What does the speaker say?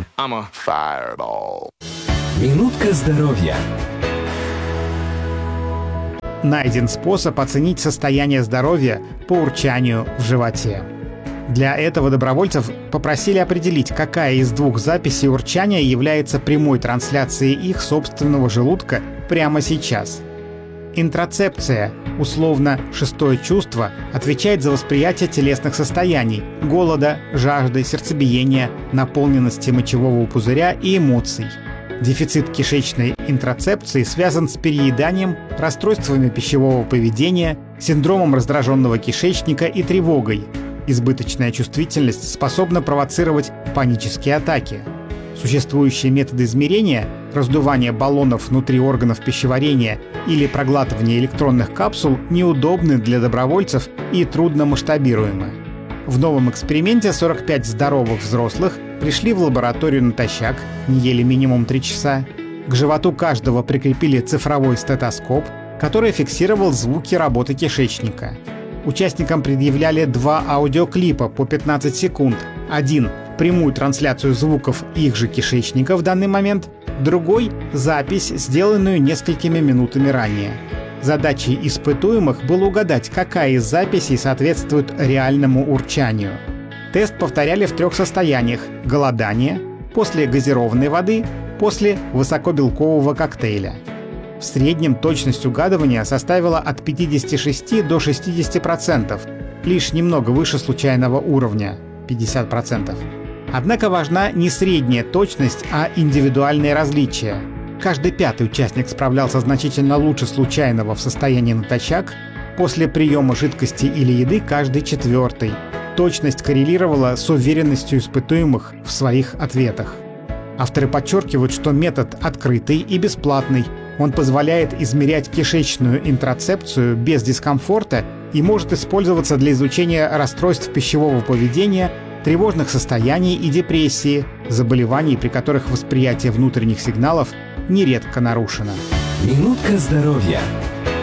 I'm a fireball. Минутка здоровья. Найден способ оценить состояние здоровья по урчанию в животе. Для этого добровольцев попросили определить, какая из двух записей урчания является прямой трансляцией их собственного желудка прямо сейчас. Интроцепция, условно «шестое чувство», отвечает за восприятие телесных состояний – голода, жажды, сердцебиения, наполненности мочевого пузыря и эмоций. Дефицит кишечной интроцепции связан с перееданием, расстройствами пищевого поведения, синдромом раздраженного кишечника и тревогой. Избыточная чувствительность способна провоцировать панические атаки. Существующие методы измерения – раздувание баллонов внутри органов пищеварения или проглатывание электронных капсул – неудобны для добровольцев и трудно масштабируемы. В новом эксперименте 45 здоровых взрослых пришли в лабораторию натощак, не ели минимум 3 часа. К животу каждого прикрепили цифровой стетоскоп, который фиксировал звуки работы кишечника. Участникам предъявляли 2 аудиоклипа по 15 секунд. Один – прямую трансляцию звуков их же кишечника в данный момент, другой – запись, сделанную несколькими минутами ранее. Задачей испытуемых было угадать, какая из записей соответствует реальному урчанию. Тест повторяли в 3 состояниях – голодание, после газированной воды, после высокобелкового коктейля. В среднем точность угадывания составила от 56 до 60%, лишь немного выше случайного уровня – 50%. Однако важна не средняя точность, а индивидуальные различия. Каждый 5-й участник справлялся значительно лучше случайного в состоянии натощак, после приема жидкости или еды каждый 4-й. Точность коррелировала с уверенностью испытуемых в своих ответах. Авторы подчеркивают, что метод открытый и бесплатный. Он позволяет измерять кишечную интроцепцию без дискомфорта и может использоваться для изучения расстройств пищевого поведения, тревожных состояний и депрессии, заболеваний, при которых восприятие внутренних сигналов нередко нарушено. Минутка здоровья.